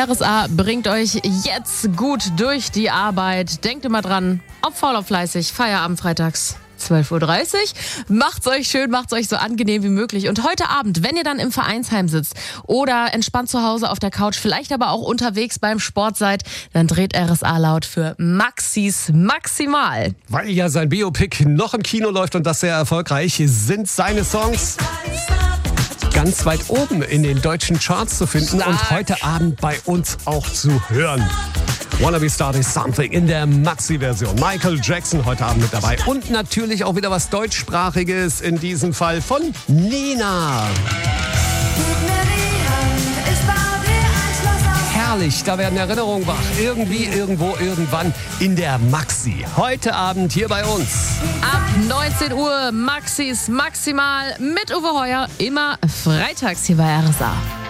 RSA bringt euch jetzt gut durch die Arbeit. Denkt immer dran, ob faul, ob fleißig, Feierabend freitags. 12.30 Uhr. Macht's euch schön, macht's euch so angenehm wie möglich. Und heute Abend, wenn ihr dann im Vereinsheim sitzt oder entspannt zu Hause auf der Couch, vielleicht aber auch unterwegs beim Sport seid, dann dreht RSA laut für Maxis Maximal. Weil ja sein Biopic noch im Kino läuft und das sehr erfolgreich, sind seine Songs ganz weit oben in den deutschen Charts zu finden und heute Abend bei uns auch zu hören. Wanna Be Started Something in der Maxi-Version. Michael Jackson heute Abend mit dabei. Und natürlich auch wieder was Deutschsprachiges, in diesem Fall von Nena. Herrlich, da werden Erinnerungen wach. Irgendwie, irgendwo, irgendwann in der Maxi. Heute Abend hier bei uns. Ab 19 Uhr Maxis Maximal mit Uwe Heuer. Immer freitags hier bei RSA.